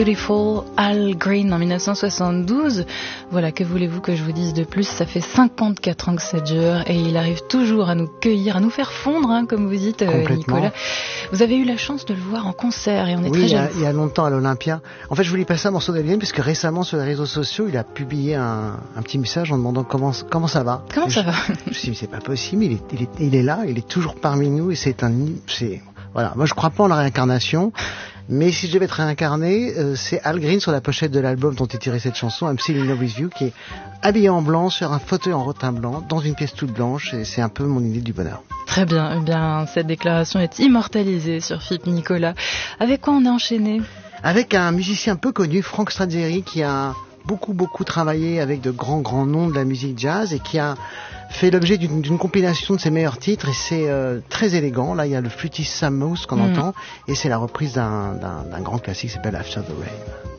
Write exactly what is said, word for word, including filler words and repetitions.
Beautiful, Al Green en dix-neuf cent soixante-douze. Voilà, que voulez-vous que je vous dise de plus? Ça fait cinquante-quatre ans que ça dure et il arrive toujours à nous cueillir, à nous faire fondre, hein, comme vous dites, euh, Nicolas. Vous avez eu la chance de le voir en concert et on est oui, très jaloux. Oui, il y a longtemps à l'Olympia. En fait, je voulais passer un morceau d'Al Green parce que récemment sur les réseaux sociaux, il a publié un, un petit message en demandant comment, comment ça va. Comment ça je, va Je me suis dit, mais c'est pas possible, il est, il, est, il est là, il est toujours parmi nous et c'est un... C'est, voilà, moi je crois pas en la réincarnation. Mais si je devais être réincarné, euh, c'est Al Green sur la pochette de l'album dont est tirée cette chanson, I'm Still in Love with You, qui est habillé en blanc sur un fauteuil en rotin blanc, dans une pièce toute blanche, et c'est un peu mon idée du bonheur. Très bien, eh bien cette déclaration est immortalisée sur F I P Nicolas. Avec quoi on est enchaîné? Avec un musicien peu connu, Frank Strazzeri, qui a beaucoup beaucoup travaillé avec de grands grands noms de la musique jazz et qui a fait l'objet d'une, d'une compilation de ses meilleurs titres et c'est euh, très élégant. Là il y a le flûtiste Sam Moose qu'on mmh. entend et c'est la reprise d'un, d'un, d'un grand classique qui s'appelle After the Rain.